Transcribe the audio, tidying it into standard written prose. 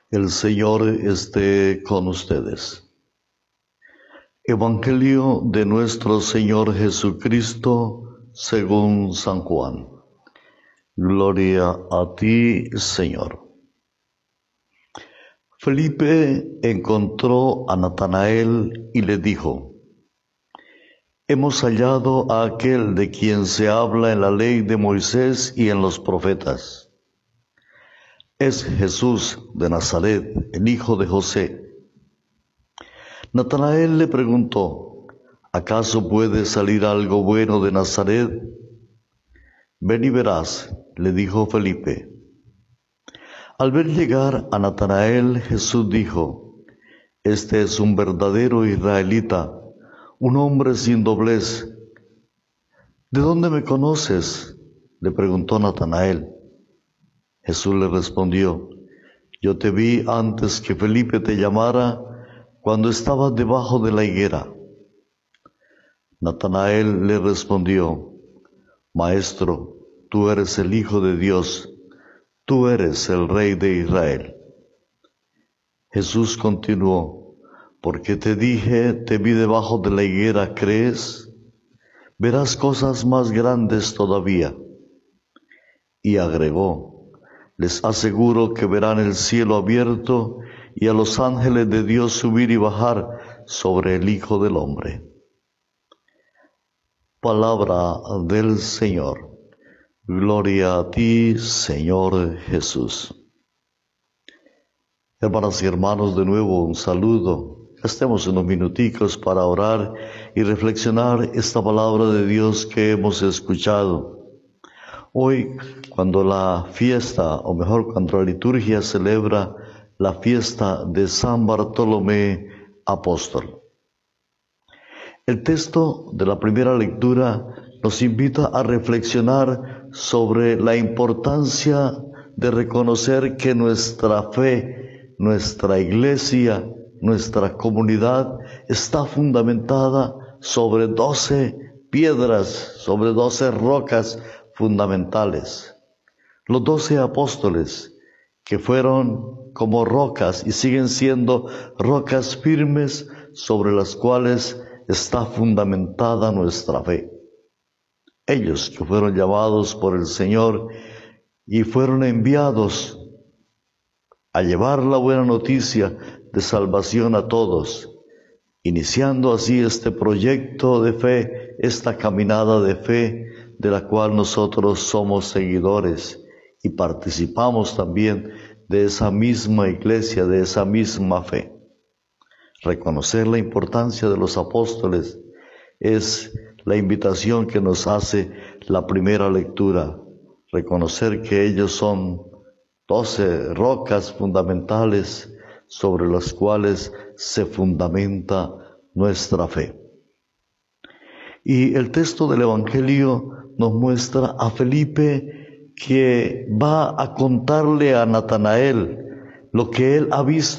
El Señor esté con ustedes. Evangelio de nuestro Señor Jesucristo según San Juan. Gloria a ti, Señor. Felipe encontró a Natanael y le dijo: Hemos hallado a aquel de quien se habla en la ley de Moisés y en los profetas. Es Jesús de Nazaret, el hijo de José. Natanael le preguntó: ¿Acaso puede salir algo bueno de Nazaret? Ven y verás, le dijo Felipe. Al ver llegar a Natanael, Jesús dijo: Este es un verdadero israelita, un hombre sin doblez. ¿De dónde me conoces?, le preguntó Natanael. Jesús le respondió: Yo te vi antes que Felipe te llamara, cuando estabas debajo de la higuera. Natanael le respondió: Maestro, tú eres el Hijo de Dios, tú eres el Rey de Israel. Jesús continuó: Porque te dije, te vi debajo de la higuera, ¿crees? Verás cosas más grandes todavía. Y agregó: Les aseguro que verán el cielo abierto y a los ángeles de Dios subir y bajar sobre el Hijo del Hombre. Palabra del Señor. Gloria a ti, Señor Jesús. Hermanas y hermanos, de nuevo un saludo. Estemos unos minuticos para orar y reflexionar esta palabra de Dios que hemos escuchado. Hoy, cuando la fiesta, o mejor, cuando la liturgia celebra la fiesta de San Bartolomé Apóstol. El texto de la primera lectura nos invita a reflexionar sobre la importancia de reconocer que nuestra fe, nuestra iglesia, nuestra comunidad está fundamentada sobre 12 piedras, sobre 12 rocas fundamentales. Los 12 apóstoles, que fueron como rocas y siguen siendo rocas firmes sobre las cuales está fundamentada nuestra fe. Ellos que fueron llamados por el Señor y fueron enviados a llevar la buena noticia de salvación a todos, iniciando así este proyecto de fe, esta caminada de fe de la cual nosotros somos seguidores y participamos también de esa misma iglesia, de esa misma fe. Reconocer la importancia de los apóstoles es la invitación que nos hace la primera lectura. Reconocer que ellos son 12 rocas fundamentales sobre las cuales se fundamenta nuestra fe. Y el texto del Evangelio nos muestra a Felipe que va a contarle a Natanael lo que él ha visto